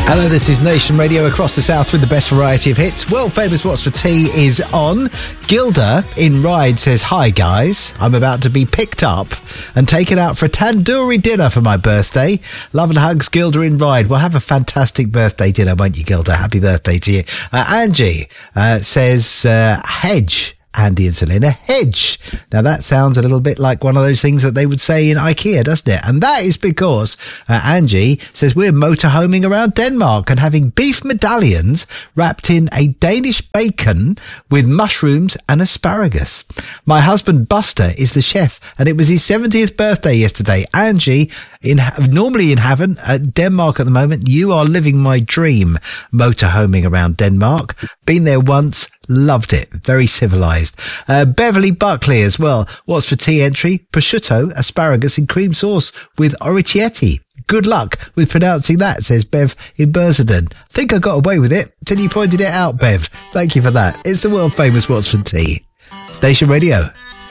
Hello, this is Nation Radio across the south with the best variety of hits. World famous What's for Tea is on. Gilda in Ryde says, "Hi guys, I'm about to be picked up and taken out for a tandoori dinner for my birthday. Love and hugs, Gilda in Ryde." Well, have a fantastic birthday dinner, won't you, Gilda? Happy birthday to you. Angie says, hedge. Andy and Selena, hedge. Now that sounds a little bit like one of those things that they would say in IKEA, doesn't it? And that is because Angie says we're motorhoming around Denmark and having beef medallions wrapped in a Danish bacon with mushrooms and asparagus. My husband Buster is the chef and it was his 70th birthday yesterday. Angie, normally in Haven, Denmark at the moment, you are living my dream motorhoming around Denmark. Been there once. Loved it. Very civilised. Beverly Buckley as well. What's for tea entry? Prosciutto, asparagus and cream sauce with orecchiette. Good luck with pronouncing that, says Bev in Bursenden. I think I got away with it till you pointed it out, Bev. Thank you for that. It's the world famous What's for Tea. Station Radio.